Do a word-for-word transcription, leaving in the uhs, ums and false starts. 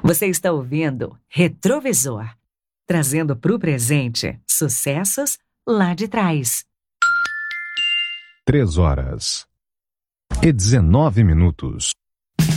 Você está ouvindo Retrovisor, trazendo para o presente sucessos lá de trás. Três horas e dezenove minutos.